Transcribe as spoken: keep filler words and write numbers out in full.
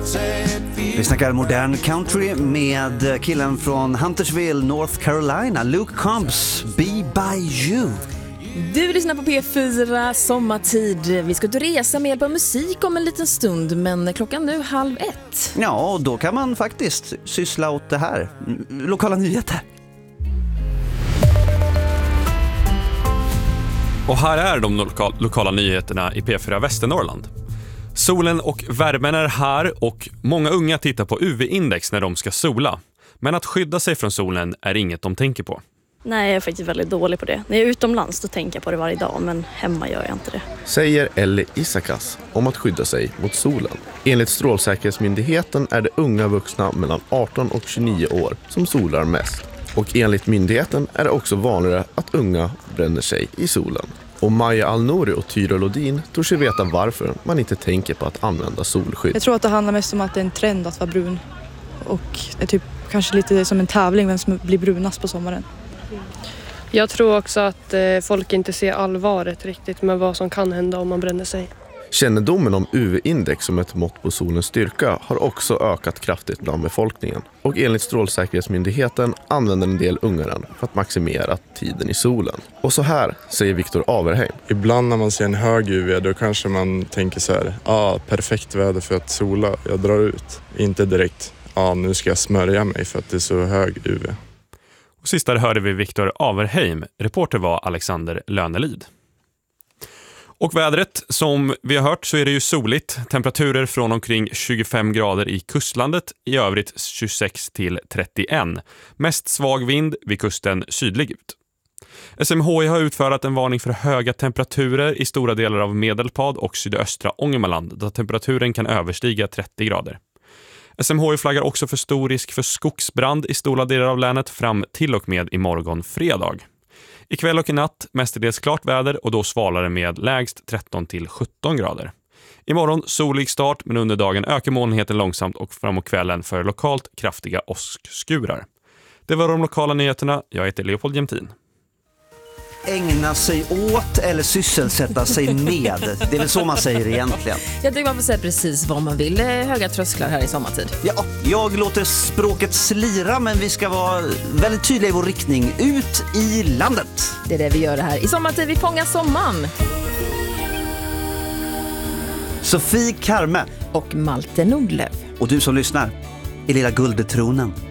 Vi snackar modern country med killen från Huntersville, North Carolina, Luke Combs, Be By You. Du lyssnar på P fyra Sommartid. Vi ska ut och resa med hjälp av musik om en liten stund, men klockan nu halv ett. Ja, och då kan man faktiskt syssla åt det här. Lokala nyheter. Och här är de loka- lokala nyheterna i P fyra Västernorrland. Solen och värmen är här och många unga tittar på U V-index när de ska sola. Men att skydda sig från solen är inget de tänker på. Nej, jag är faktiskt väldigt dålig på det. När jag är utomlands då tänker jag på det varje dag, men hemma gör jag inte det. Säger Ellie Isakas om att skydda sig mot solen. Enligt Strålsäkerhetsmyndigheten är det unga vuxna mellan arton och tjugonio år som solar mest. Och enligt myndigheten är det också vanligare att unga bränner sig i solen. Och Maja Alnori och Tyra Lodin tror sig veta varför man inte tänker på att använda solskydd. Jag tror att det handlar mest om att det är en trend att vara brun. Och det är typ kanske lite som en tävling vem som blir brunast på sommaren. Jag tror också att eh, folk inte ser allvaret riktigt med vad som kan hända om man bränner sig. Kännedomen om U V-index som ett mått på solens styrka har också ökat kraftigt bland befolkningen. Och enligt Strålsäkerhetsmyndigheten använder en del unga den för att maximera tiden i solen. Och så här säger Viktor Averheim. Ibland när man ser en hög U V då kanske man tänker så här, ja ah, perfekt väder för att sola, jag drar ut. Inte direkt, ja ah, nu ska jag smörja mig för att det är så hög U V. Och sist där hörde vi Viktor Averheim. Reporter var Alexander Lönelid. Och vädret, som vi har hört så är det ju soligt. Temperaturer från omkring tjugofem grader i kustlandet, i övrigt tjugosex till trettioen. Mest svag vind, vid kusten sydlig ut. S M H I har utfärdat en varning för höga temperaturer i stora delar av Medelpad och sydöstra Ångermanland, där temperaturen kan överstiga trettio grader. S M H I flaggar också för stor risk för skogsbrand i stora delar av länet fram till och med imorgon fredag. Ikväll och i natt mestadels klart väder och då svalare med lägst tretton till sjutton grader. Imorgon solig start, men under dagen ökar molnigheten långsamt och framåt kvällen för lokalt kraftiga åskskurar. Det var de lokala nyheterna. Jag heter Leopold Jämtin. Ägna sig åt eller sysselsätta sig med. Det är väl så man säger egentligen. Jag tycker man får säga precis vad man vill. Höga trösklar här i sommartid. Ja, jag låter språket slira, men vi ska vara väldigt tydliga i vår riktning. Ut i landet. Det är det vi gör här i sommartid. Vi fångar sommaren. Sofie Karme och Malte Nordlöf. och du som lyssnar i lilla guldetronen.